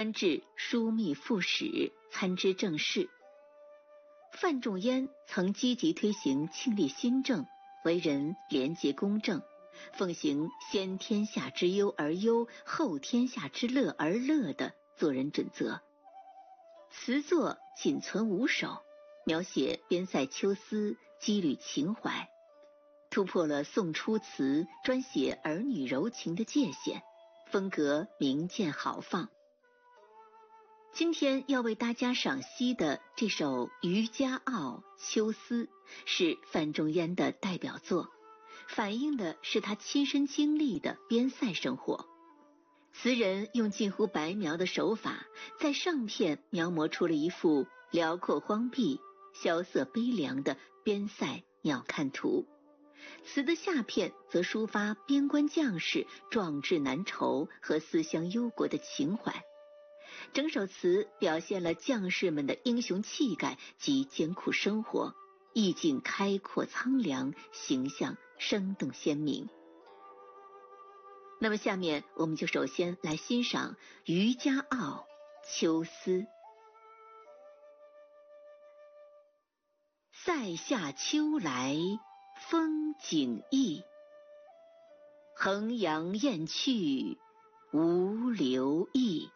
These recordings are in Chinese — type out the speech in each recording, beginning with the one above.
官至枢密副使，参知政事。范仲淹曾积极推行庆历新政，为人廉洁公正，奉行先天下之忧而忧，后天下之乐而乐的做人准则。词作仅存5首，描写边塞秋思，羁旅情怀，突破了宋初词专写儿女柔情的界限，风格明健豪放。今天要为大家赏析的这首《渔家傲·秋思》是范仲淹的代表作，反映的是他亲身经历的边塞生活。词人用近乎白描的手法，在上片描摹出了一幅辽阔荒僻、萧瑟悲凉的边塞鸟瞰图，词的下片则抒发边关将士壮志难酬和思乡忧国的情怀。整首词表现了将士们的英雄气概及艰苦生活，意境开阔苍凉，形象生动鲜明。那么下面我们就首先来欣赏《渔家傲·秋思》。塞下秋来风景异，衡阳雁去无留意。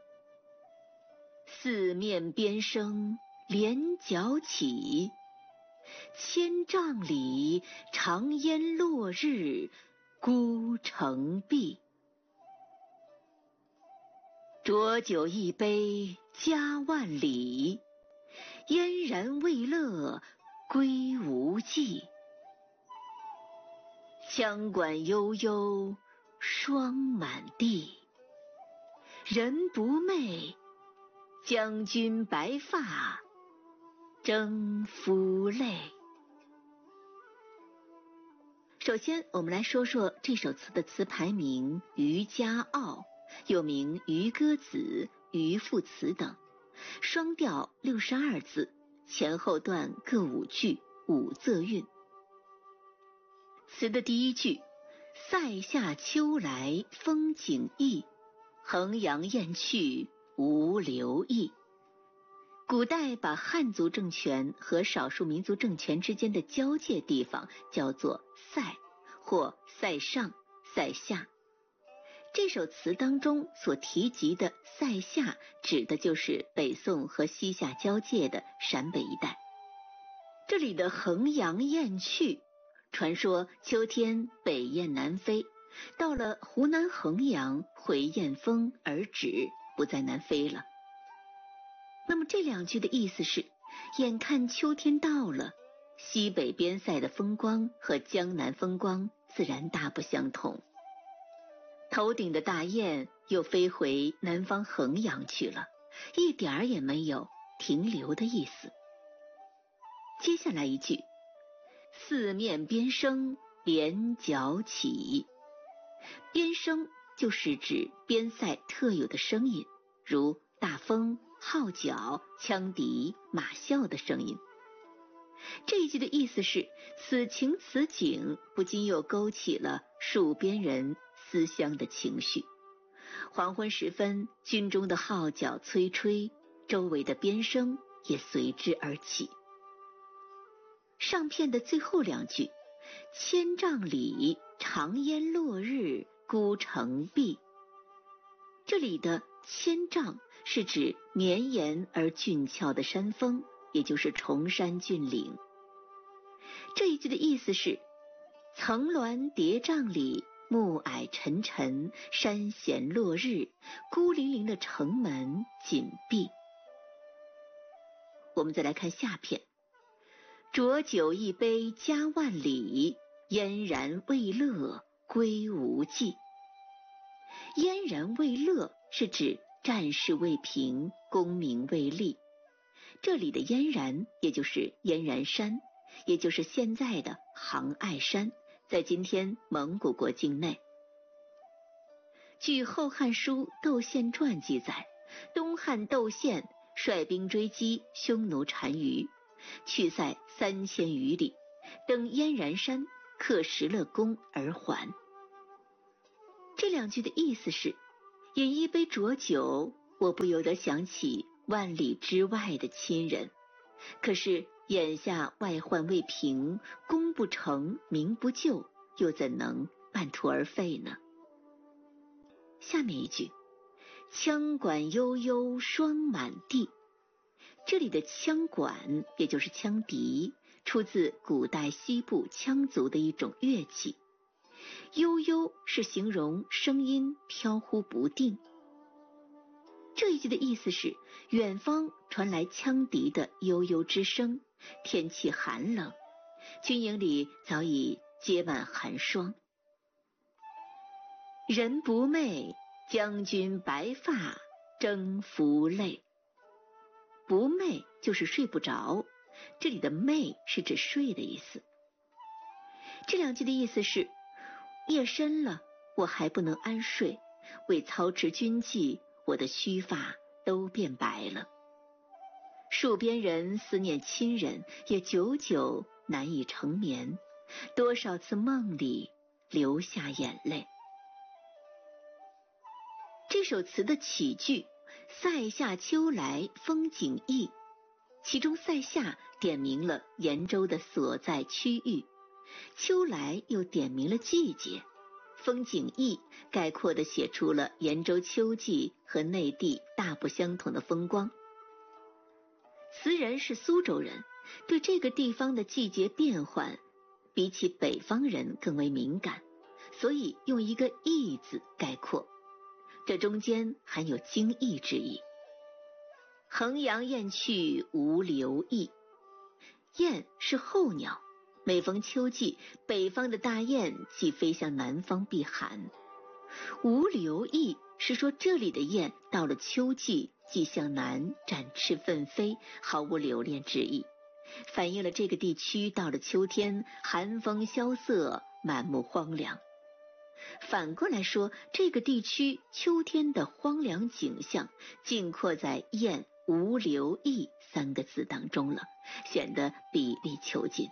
四面边声连角起，千丈里长烟落日孤城闭。浊酒一杯家万里，燕然未勒归无计。羌管悠悠霜满地，人不寐，将军白发征夫泪。首先我们来说说这首词的词牌名《渔家傲》，又名《渔歌子》《渔父词》等，双调62字，前后段各5句，5仄韵。词的第一句塞下秋来风景异，衡阳雁去无留意。古代把汉族政权和少数民族政权之间的交界地方叫做塞，或塞上、塞下。这首词当中所提及的塞下，指的就是北宋和西夏交界的陕北一带。这里的衡阳雁去，传说秋天北雁南飞，到了湖南衡阳回雁峰而止，不再南飞了。那么这2句的意思是，眼看秋天到了，西北边塞的风光和江南风光自然大不相同。头顶的大雁又飞回南方衡阳去了，一点儿也没有停留的意思。接下来一句四面边声连角起，边声就是指边塞特有的声音，如大风、号角、羌笛、马啸的声音。这一句的意思是，此情此景不禁又勾起了戍边人思乡的情绪。黄昏时分，军中的号角催吹，周围的边声也随之而起。上片的最后2句千丈里长烟落日孤城闭，这里的千丈是指绵延而峻峭的山峰，也就是崇山峻岭。这一句的意思是，层峦叠嶂里，暮霭沉沉，山衔落日，孤零零的城门紧闭。我们再来看下片，浊酒一杯家万里，燕然未勒归无计。燕然未勒是指战事未平，功名未立。这里的燕然也就是燕然山，也就是现在的杭爱山，在今天蒙古国境内。据《后汉书·窦宪传》记载，东汉窦宪率兵追击匈奴单于，去塞3000余里，登燕然山，克石勒宫而还。这2句的意思是，饮一杯浊酒， 我不由得想起万里之外的亲人。可是眼下外患未平，功不成，名不就，又怎能半途而废呢？下面一句，羌管悠悠霜满地。这里的羌管也就是羌笛，出自古代西部羌族的一种乐器。悠悠是形容声音飘忽不定。这一句的意思是，远方传来羌笛的悠悠之声，天气寒冷，军营里早已结满寒霜。人不寐，将军白发征服泪。不寐就是睡不着，这里的寐是指睡的意思。这两句的意思是，夜深了，我还不能安睡，为操持军纪，我的须发都变白了。戍边人思念亲人，也久久难以成眠，多少次梦里流下眼泪。这首词的起句塞下秋来风景异，其中塞下点明了延州的所在区域，秋来又点明了季节，风景异概括地写出了延州秋季和内地大不相同的风光。词人是苏州人，对这个地方的季节变换比起北方人更为敏感，所以用一个异字概括，这中间含有惊异之意。衡阳雁去无留意，雁是候鸟，每逢秋季，北方的大雁即飞向南方避寒。无留意是说这里的雁到了秋季即向南展翅奋飞，毫无留恋之意，反映了这个地区到了秋天寒风萧瑟，满目荒凉。反过来说，这个地区秋天的荒凉景象尽括在雁无留意三个字当中了，显得比例遒劲。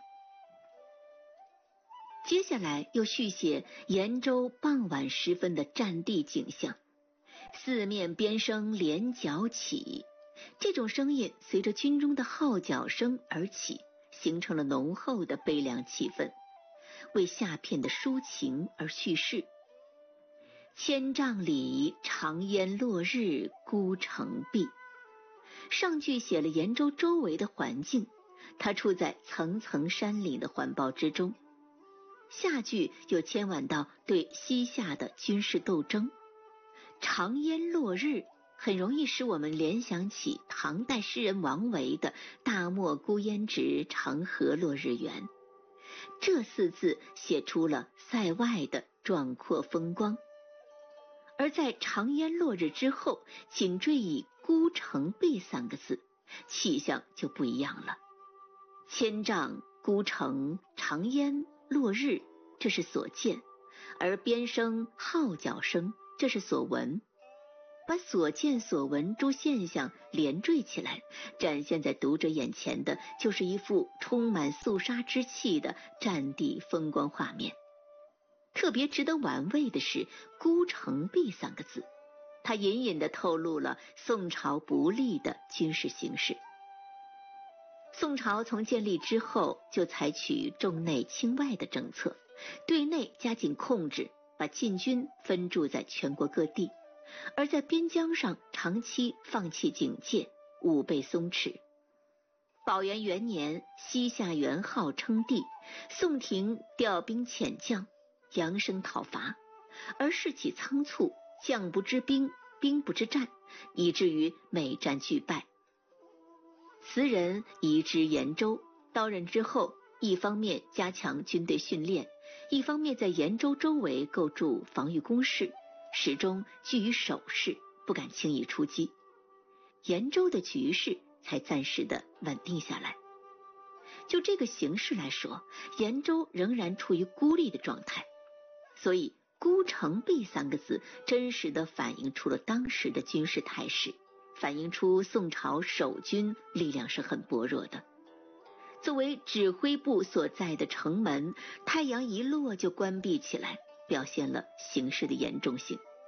接下来又续写延州傍晚时分的战地景象，四面鞭声连角起，这种声音随着军中的号角声而起，形成了浓厚的悲凉气氛，为下片的抒情而叙事。千丈里长烟落日孤城闭。上句写了延州周围的环境，它处在层层山岭的环抱之中。下句又牵挽到对西夏的军事斗争。长烟落日很容易使我们联想起唐代诗人王维的大漠孤烟直，长河落日圆。这四字写出了塞外的壮阔风光。而在长烟落日之后，紧缀以孤城闭三个字，气象就不一样了。千丈、孤城、长烟、落日，这是所见，而鞭声、号角声，这是所闻。把所见所闻诸现象连缀起来，展现在读者眼前的就是一幅充满肃杀之气的战地风光画面。特别值得玩味的是孤城闭三个字，它隐隐地透露了宋朝不利的军事形势。宋朝从建立之后就采取重内轻外的政策，对内加紧控制，把禁军分驻在全国各地，而在边疆上长期放弃警戒，武备松弛。宝元元年，西夏元昊称帝，宋廷调兵遣将，扬声讨伐，而士气仓促，将不知兵，兵不知战，以至于每战俱败。词人移至延州，到任之后，一方面加强军队训练，一方面在延州周围构筑防御工事，始终居于守势，不敢轻易出击。延州的局势才暂时的稳定下来。就这个形势来说，延州仍然处于孤立的状态，所以孤城闭三个字真实的反映出了当时的军事态势，反映出宋朝守军力量是很薄弱的。作为指挥部所在的城门，太阳一落就关闭起来，表现了形势的严重性。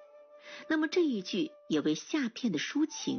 那么这一句也为下片的抒情